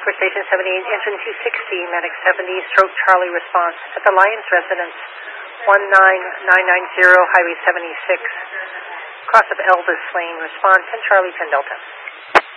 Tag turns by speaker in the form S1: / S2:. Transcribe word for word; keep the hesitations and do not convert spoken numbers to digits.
S1: for Station seventy-eight, engine two sixty, Medic seventy, stroke Charlie response at the Lions residence, one nine nine nine zero, Highway seventy-six, cross of Elvis Lane, response ten Charlie ten Delta.